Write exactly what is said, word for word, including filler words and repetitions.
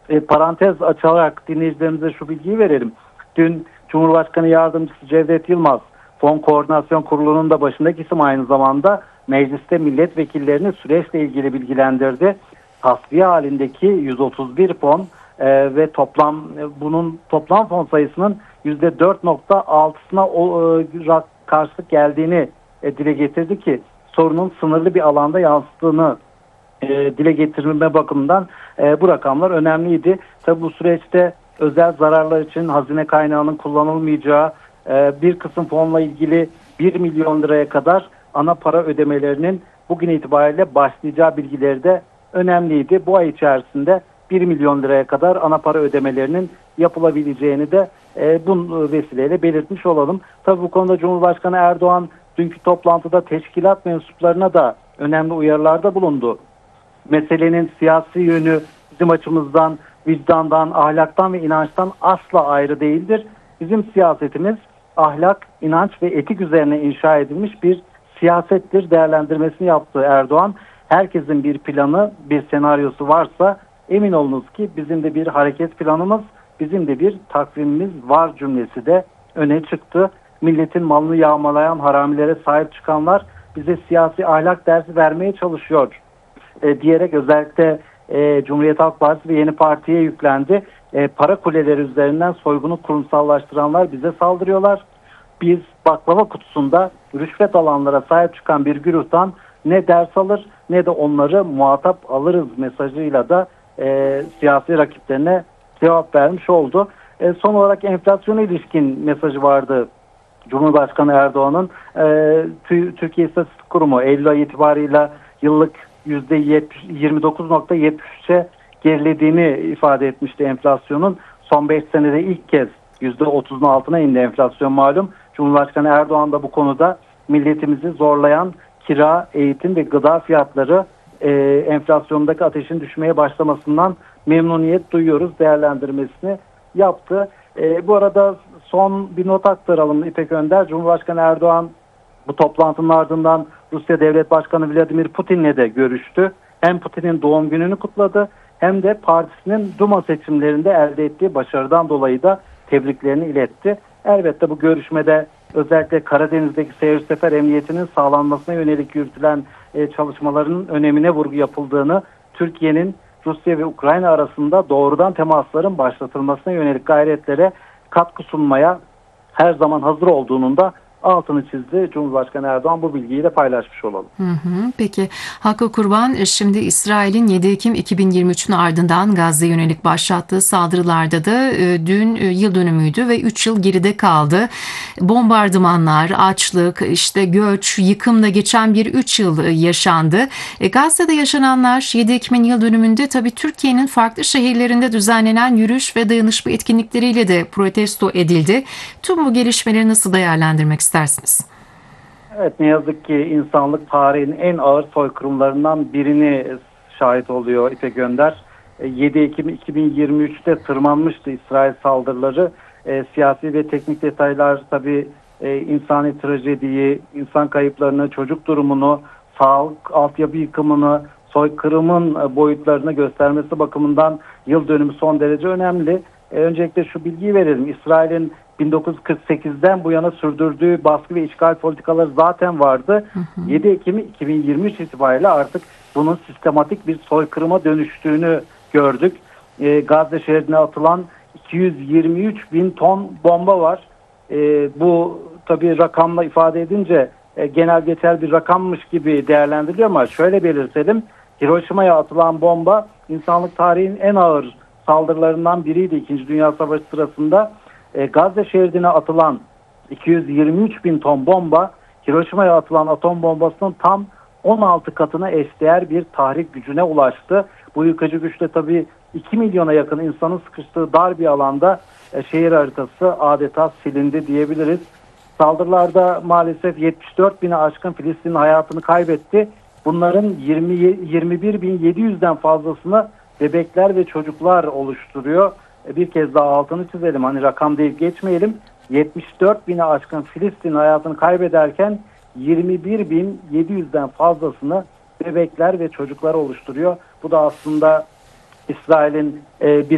e, parantez açarak dinleyicilerimize şu bilgiyi verelim. Dün Cumhurbaşkanı Yardımcısı Cevdet Yılmaz, Fon Koordinasyon Kurulu'nun da başındaki isim, aynı zamanda mecliste milletvekillerini süreçle ilgili bilgilendirdi. Tasfiye halindeki yüz otuz bir fon e, ve toplam e, bunun toplam fon sayısının yüzde dört nokta altısına o, e, karşılık geldiğini e, dile getirdi ki sorunun sınırlı bir alanda yansıttığını e, dile getirme bakımından e, bu rakamlar önemliydi. Tabi bu süreçte özel zararlar için hazine kaynağının kullanılmayacağı, e, bir kısım fonla ilgili bir milyon liraya kadar ana para ödemelerinin bugün itibariyle başlayacağı bilgileri de önemliydi. Bu ay içerisinde bir milyon liraya kadar ana para ödemelerinin yapılabileceğini de e, bu vesileyle belirtmiş olalım. Tabii bu konuda Cumhurbaşkanı Erdoğan dünkü toplantıda teşkilat mensuplarına da önemli uyarılarda bulundu. Meselenin siyasi yönü bizim açımızdan vicdandan, ahlaktan ve inançtan asla ayrı değildir. Bizim siyasetimiz ahlak, inanç ve etik üzerine inşa edilmiş bir siyasettir değerlendirmesini yaptı Erdoğan. Herkesin bir planı, bir senaryosu varsa emin olunuz ki bizim de bir hareket planımız, bizim de bir takvimimiz var cümlesi de öne çıktı. Milletin malını yağmalayan haramilere sahip çıkanlar bize siyasi ahlak dersi vermeye çalışıyor e, diyerek özellikle e, Cumhuriyet Halk Partisi ve Yeni Parti'ye yüklendi. E, para kuleleri üzerinden soygunu kurumsallaştıranlar bize saldırıyorlar. Biz baklava kutusunda rüşvet alanlara sahip çıkan bir güruhtan ne ders alır ne de onları muhatap alırız mesajıyla da e, siyasi rakiplerine cevap vermiş oldu. E, son olarak enflasyona ilişkin mesajı vardı Cumhurbaşkanı Erdoğan'ın. E, Türkiye İstatistik Kurumu Eylül ayı itibarıyla yıllık yüzde yirmi dokuz nokta yetmiş üçe gerilediğini ifade etmişti enflasyonun. Son beş senede ilk kez yüzde otuzun altına indi enflasyon malum. Cumhurbaşkanı Erdoğan da bu konuda milletimizi zorlayan kira, eğitim ve gıda fiyatları e, enflasyondaki ateşin düşmeye başlamasından memnuniyet duyuyoruz değerlendirmesini yaptı. E, bu arada son bir not aktaralım İpek Önder. Cumhurbaşkanı Erdoğan bu toplantının ardından Rusya Devlet Başkanı Vladimir Putin'le de görüştü. Hem Putin'in doğum gününü kutladı hem de partisinin Duma seçimlerinde elde ettiği başarıdan dolayı da tebriklerini iletti. Elbette bu görüşmede özellikle Karadeniz'deki seyir sefer emniyetinin sağlanmasına yönelik yürütülen e, çalışmaların önemine vurgu yapıldığını, Türkiye'nin Rusya ve Ukrayna arasında doğrudan temasların başlatılmasına yönelik gayretlere katkı sunmaya her zaman hazır olduğunun da altını çizdi. Cumhurbaşkanı Erdoğan bu bilgiyi de paylaşmış olalım. Hı hı, peki Hakkı Kurban, şimdi İsrail'in yedi Ekim iki bin yirmi üçün ardından Gazze'ye yönelik başlattığı saldırılarda da e, dün e, yıl dönümüydü ve üç yıl geride kaldı. Bombardımanlar, açlık, işte göç, yıkımla geçen bir üç yıl yaşandı. E, Gazze'de yaşananlar yedi Ekim'in yıl dönümünde tabii Türkiye'nin farklı şehirlerinde düzenlenen yürüyüş ve dayanışma etkinlikleriyle de protesto edildi. Tüm bu gelişmeleri nasıl değerlendirmek istersiniz? Evet, ne yazık ki insanlık tarihinin en ağır soykırımlarından birini şahit oluyor İpek Önder. yedi Ekim iki bin yirmi üçte tırmanmıştı İsrail saldırıları. E, siyasi ve teknik detaylar tabii e, insani trajediyi, insan kayıplarını, çocuk durumunu, sağlık altyapı yıkımını, soykırımın boyutlarını göstermesi bakımından yıl dönümü son derece önemli. E, öncelikle şu bilgiyi verelim. İsrail'in bin dokuz yüz kırk sekizden bu yana sürdürdüğü baskı ve işgal politikaları zaten vardı. Hı hı. yedi Ekim iki bin yirmi üç itibariyle artık bunun sistematik bir soykırıma dönüştüğünü gördük. E, Gazze şehrine atılan iki yüz yirmi üç bin ton bomba var. E, bu tabii rakamla ifade edince e, genel geçer bir rakammış gibi değerlendiriliyor ama şöyle belirtelim. Hiroşima'ya atılan bomba insanlık tarihinin en ağır saldırılarından biriydi İkinci Dünya Savaşı sırasında. E, Gazze şehrine atılan iki yüz yirmi üç bin ton bomba, Hiroşima'ya atılan atom bombasının tam on altı katına eşdeğer bir tahrik gücüne ulaştı. Bu yıkıcı güçle tabii iki milyona yakın insanın sıkıştığı dar bir alanda e, şehir haritası adeta silindi diyebiliriz. Saldırılarda maalesef yetmiş dört bine aşkın Filistinli hayatını kaybetti. Bunların yirmi, yirmi bir bin yedi yüzden fazlasını bebekler ve çocuklar oluşturuyor. Bir kez daha altını çizelim. Hani rakam deyip geçmeyelim. yetmiş dört bine aşkın Filistin hayatını kaybederken yirmi bir bin yedi yüzden fazlasını bebekler ve çocuklar oluşturuyor. Bu da aslında İsrail'in e, bir